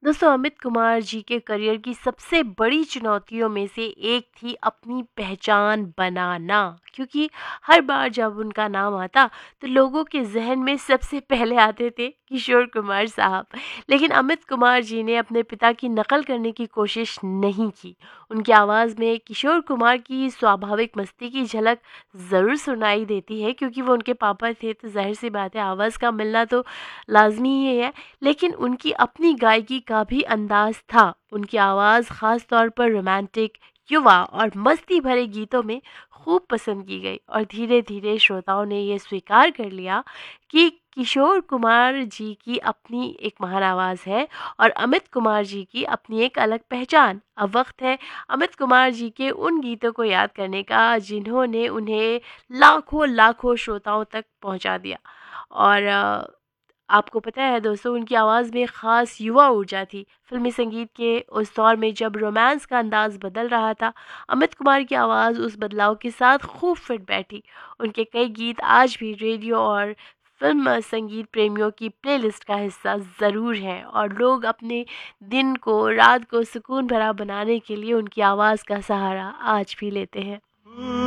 दोस्तों, अमित कुमार जी के करियर की सबसे बड़ी चुनौतियों में से एक थी अपनी पहचान बनाना, क्योंकि हर बार जब उनका नाम आता तो लोगों के जहन में सबसे पहले आते थे किशोर कुमार साहब। लेकिन अमित कुमार जी ने अपने पिता की नकल करने की कोशिश नहीं की। उनकी आवाज़ में किशोर कुमार की स्वाभाविक मस्ती की झलक ज़रूर सुनाई देती है, क्योंकि वो उनके पापा थे, तो जाहिर सी बात है आवाज़ का मिलना तो लाजमी ही है। लेकिन उनकी अपनी गायकी का भी अंदाज था। उनकी आवाज़ ख़ास तौर पर रोमांटिक, युवा और मस्ती भरे गीतों में खूब पसंद की गई, और धीरे धीरे श्रोताओं ने ये स्वीकार कर लिया कि किशोर कुमार जी की अपनी एक महान आवाज़ है और अमित कुमार जी की अपनी एक अलग पहचान। अब वक्त है अमित कुमार जी के उन गीतों को याद करने का जिन्होंने उन्हें लाखों लाखों श्रोताओं तक पहुंचा दिया। और आपको पता है दोस्तों, उनकी आवाज़ में ख़ास युवा ऊर्जा थी। फ़िल्मी संगीत के उस दौर में जब रोमांस का अंदाज़ बदल रहा था, अमित कुमार की आवाज़ उस बदलाव के साथ खूब फिट बैठी। उनके कई गीत आज भी रेडियो और फ़िल्म संगीत प्रेमियों की प्लेलिस्ट का हिस्सा ज़रूर हैं, और लोग अपने दिन को, रात को सुकून भरा बनाने के लिए उनकी आवाज़ का सहारा आज भी लेते हैं।